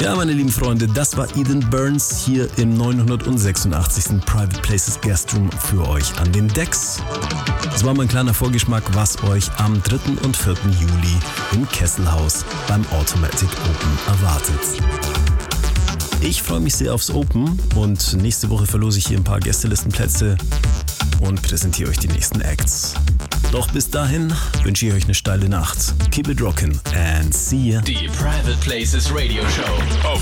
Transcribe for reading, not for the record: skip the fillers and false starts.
Ja, meine lieben Freunde, das war Ethan Burns hier im 986. Private Places Guest Room für euch an den Decks. Das war mein kleiner Vorgeschmack, was euch am 3. und 4. Juli im Kesselhaus beim Automatic Open erwartet. Ich freue mich sehr aufs Open und nächste Woche verlose ich hier ein paar Gästelistenplätze und präsentiere euch die nächsten Acts. Doch bis dahin wünsche ich euch eine steile Nacht. Keep it rockin' and see ya. Die Private Places Radio Show auf